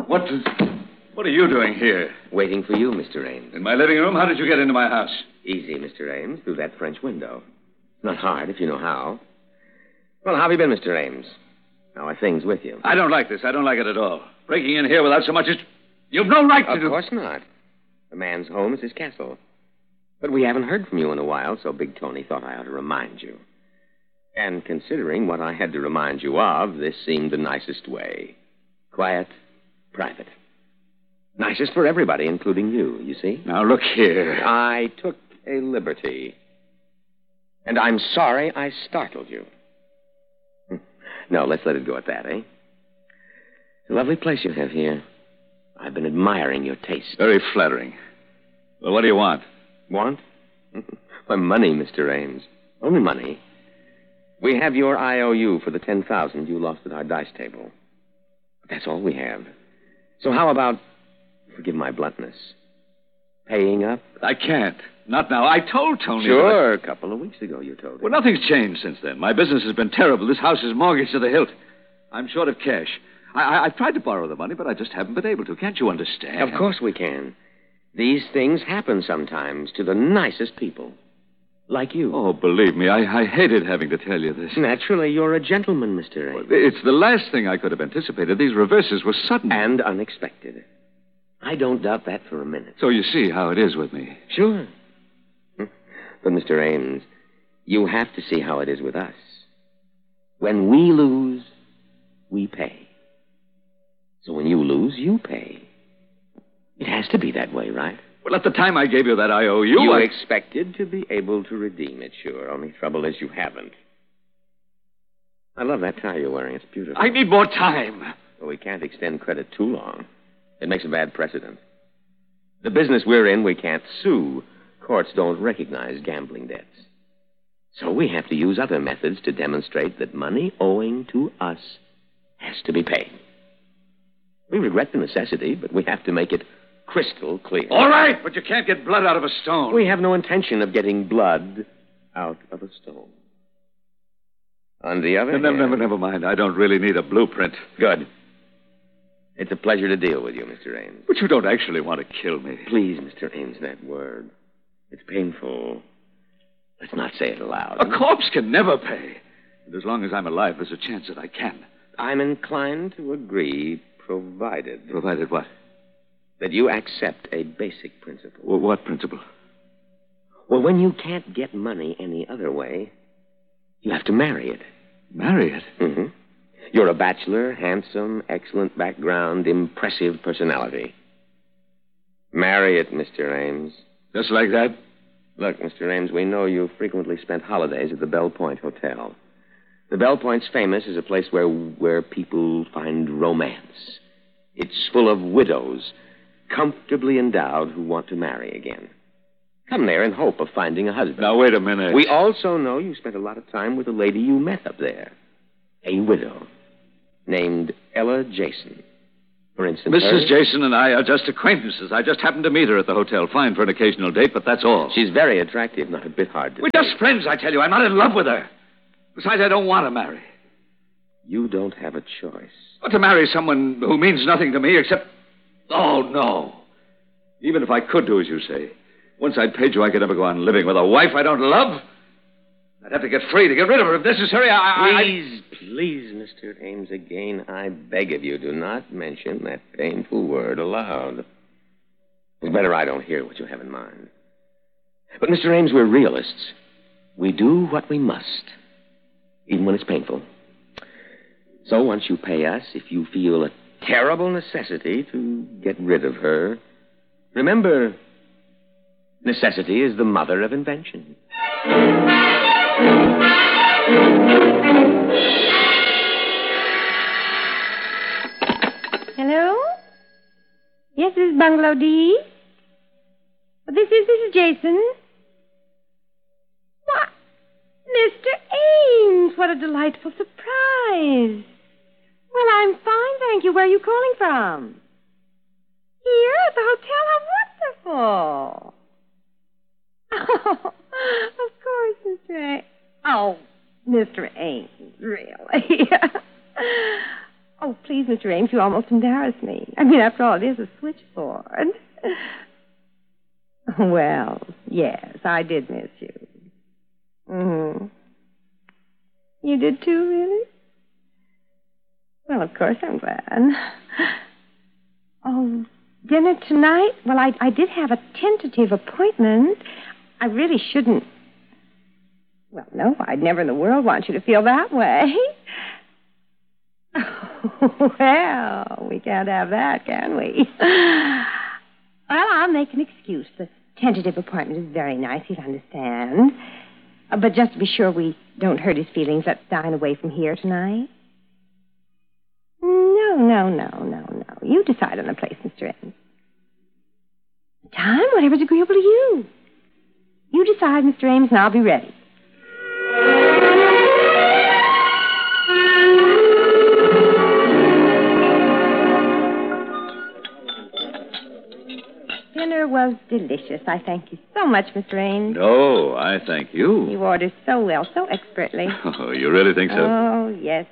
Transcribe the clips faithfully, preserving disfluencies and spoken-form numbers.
What is... What are you doing here? Waiting for you, Mister Ames. In my living room? How did you get into my house? Easy, Mister Ames, through that French window. Not hard if you know how. Well, how have you been, Mister Ames? How are things with you? I don't like this. I don't like it at all. Breaking in here without so much as... You've no right to of do... Of course not. A man's home is his castle. But we haven't heard from you in a while, so Big Tony thought I ought to remind you. And considering what I had to remind you of, this seemed the nicest way. Quiet, private. Nicest for everybody, including you, you see? Now, look here. I took a liberty. And I'm sorry I startled you. No, let's let it go at that, eh? It's a lovely place you have here. I've been admiring your taste. Very flattering. Well, what do you want? Want? My money, Mister Ames. Only money. We have your I O U for the ten thousand you lost at our dice table. But that's all we have. So how about, forgive my bluntness, paying up? I can't. Not now. I told Tony. Sure, I... a couple of weeks ago you told him. Well, nothing's changed since then. My business has been terrible. This house is mortgaged to the hilt. I'm short of cash. I, I, I've tried to borrow the money, but I just haven't been able to. Can't you understand? Of course we can. These things happen sometimes to the nicest people. Like you. Oh, believe me, I, I hated having to tell you this. Naturally, you're a gentleman, Mister Ames. Well, it's the last thing I could have anticipated. These reverses were sudden. And unexpected. I don't doubt that for a minute. So you see how it is with me. Sure. But, Mister Ames, you have to see how it is with us. When we lose, we pay. So when you lose, you pay. It has to be that way, right? Well, at the time I gave you that I O U... You I... expected to be able to redeem it, sure. Only trouble is you haven't. I love that tie you're wearing. It's beautiful. I need more time. Well, we can't extend credit too long. It makes a bad precedent. The business we're in, we can't sue. Courts don't recognize gambling debts. So we have to use other methods to demonstrate that money owing to us has to be paid. We regret the necessity, but we have to make it crystal clear. All right, but you can't get blood out of a stone. We have no intention of getting blood out of a stone. On the other never, hand... Never, never mind. I don't really need a blueprint. Good. It's a pleasure to deal with you, Mister Ames. But you don't actually want to kill me. Please, Mister Ames, that word. It's painful. Let's not say it aloud. A corpse can never pay. And as long as I'm alive, there's a chance that I can. I'm inclined to agree, provided... Provided what? That you accept a basic principle. Well, what principle? Well, when you can't get money any other way, you have to marry it. Marry it? Mm-hmm. You're a bachelor, handsome, excellent background, impressive personality. Marry it, Mister Ames. Just like that? Look, Mister Ames, we know you frequently spent holidays at the Bell Point Hotel. The Bell Point's famous as a place where, where people find romance. It's full of widows, comfortably endowed, who want to marry again. Come there in hope of finding a husband. Now, wait a minute. We also know you spent a lot of time with a lady you met up there. A widow named Ella Jason. For instance, Missus her... Jason and I are just acquaintances. I just happened to meet her at the hotel. Fine for an occasional date, but that's all. She's very attractive, not a bit hard to We're date. just friends, I tell you. I'm not in love with her. Besides, I don't want to marry. You don't have a choice. But to marry someone who means nothing to me except... Oh, no. Even if I could do as you say, once I'd paid you, I could never go on living with a wife I don't love. I'd have to get free to get rid of her if necessary. I... Please, I... please, Mister Ames, again, I beg of you, do not mention that painful word aloud. It's better I don't hear what you have in mind. But, Mister Ames, we're realists. We do what we must, even when it's painful. So once you pay us, if you feel a terrible necessity to get rid of her, remember, necessity is the mother of invention. Hello? Yes, this is Bungalow D. This is Missus Jason. What? Mister Ames, what a delightful surprise. Well, I'm fine, thank you. Where are you calling from? Here at the hotel? How wonderful. Oh, of course, Mister Ames. Oh, Mister Ames, really. Oh, please, Mister Ames, you almost embarrassed me. I mean, after all, it is a switchboard. Well, yes, I did miss you. Mm-hmm. You did too, really? Well, of course I'm glad. Oh, dinner tonight? Well, I, I did have a tentative appointment. I really shouldn't... Well, no, I'd never in the world want you to feel that way. Well, we can't have that, can we? Well, I'll make an excuse. The tentative appointment is very nice, you'd understand. Uh, but just to be sure we don't hurt his feelings, let's dine away from here tonight. No, no, no, no, no. You decide on the place, Mister Ames. Time, whatever's agreeable to you. You decide, Mister Ames, and I'll be ready. Dinner was delicious. I thank you so much, Mister Ames. No, I thank you. You order so well, so expertly. Oh, you really think so? Oh, yes.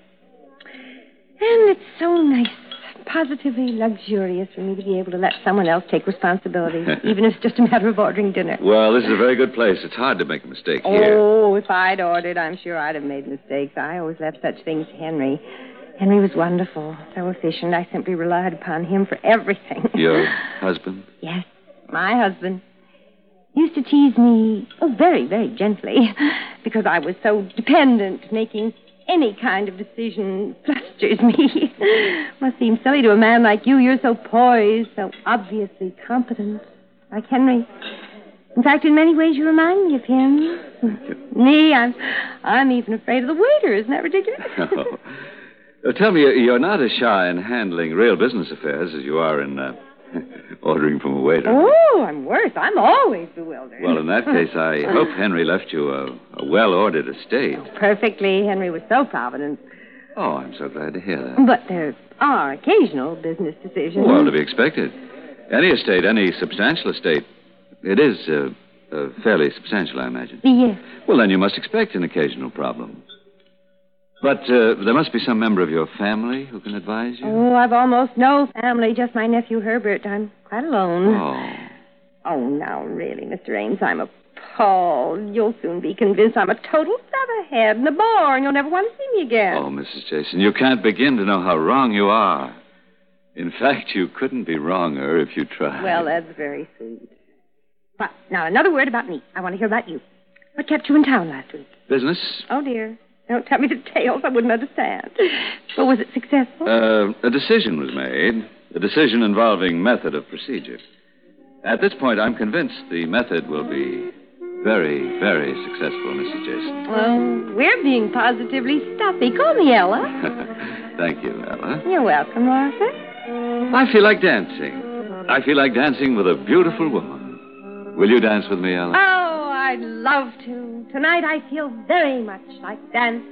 And it's so nice, positively luxurious for me to be able to let someone else take responsibility, even if it's just a matter of ordering dinner. Well, this is a very good place. It's hard to make a mistake here. Oh, if I'd ordered, I'm sure I'd have made mistakes. I always left such things to Henry. Henry was wonderful, so efficient. I simply relied upon him for everything. Your husband? Yes, my husband. Used to tease me, oh, very, very gently, because I was so dependent, making any kind of decision flusters me. Must seem silly to a man like you. You're so poised, so obviously competent, like Henry. In fact, in many ways, you remind me of him. Me, I'm, I'm even afraid of the waiter. Isn't that ridiculous? Oh. Uh, tell me, you're not as shy in handling real business affairs as you are in uh, ordering from a waiter. Oh, I'm worse. I'm always bewildered. Well, in that case, I hope Henry left you a, a well-ordered estate. Oh, perfectly. Henry was so provident. Oh, I'm so glad to hear that. But there are occasional business decisions. Well, to be expected. Any estate, any substantial estate, it is uh, uh, fairly substantial, I imagine. Yes. Well, then you must expect an occasional problem. But uh, there must be some member of your family who can advise you. Oh, I've almost no family, just my nephew Herbert. I'm quite alone. Oh. Oh, now, really, Mister Ames, I'm appalled. You'll soon be convinced I'm a total featherhead and a bore, and you'll never want to see me again. Oh, Missus Jason, you can't begin to know how wrong you are. In fact, you couldn't be wronger if you tried. Well, that's very sweet. But now, another word about me. I want to hear about you. What kept you in town last week? Business? Oh, dear. Don't tell me details. I wouldn't understand. But was it successful? Uh, a decision was made. A decision involving method of procedure. At this point, I'm convinced the method will be very, very successful, Missus Jason. Well, we're being positively stuffy. Call me Ella. Thank you, Ella. You're welcome, Arthur. I feel like dancing. I feel like dancing with a beautiful woman. Will you dance with me, Ella? Oh, I'd love to. Tonight I feel very much like dancing.